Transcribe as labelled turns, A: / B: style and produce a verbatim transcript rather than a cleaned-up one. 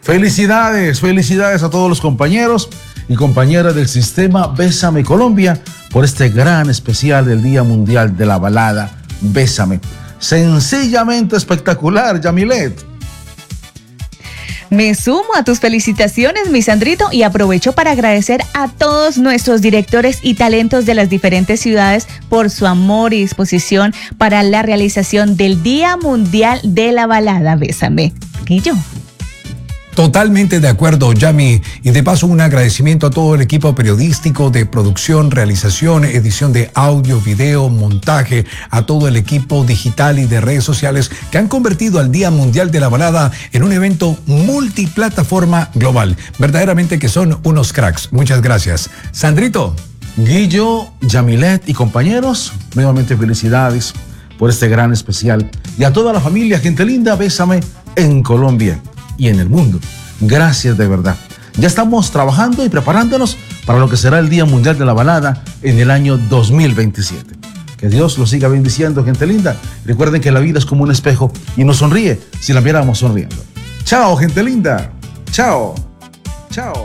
A: Felicidades, felicidades a todos los compañeros y compañeras del sistema Bésame Colombia por este gran especial del Día Mundial de la Balada Bésame. Sencillamente espectacular, Yamilet.
B: Me sumo a tus felicitaciones, mi Sandrito, y aprovecho para agradecer a todos nuestros directores y talentos de las diferentes ciudades por su amor y disposición para la realización del Día Mundial de la Balada Bésame. Guillo.
C: Totalmente de acuerdo, Yami. Y de paso, un agradecimiento a todo el equipo periodístico de producción, realización, edición de audio, video, montaje, a todo el equipo digital y de redes sociales que han convertido al Día Mundial de la Balada en un evento multiplataforma global. Verdaderamente que son unos cracks. Muchas gracias. Sandrito.
A: Guillo, Yamilet y compañeros, nuevamente felicidades por este gran especial. Y a toda la familia, gente linda, Bésame en Colombia y en el mundo. Gracias de verdad. Ya estamos trabajando y preparándonos para lo que será el Día Mundial de la Balada en el año dos mil veintisiete. Que Dios los siga bendiciendo, gente linda. Recuerden que la vida es como un espejo y nos sonríe si la viéramos sonriendo. Chao, gente linda. Chao. Chao.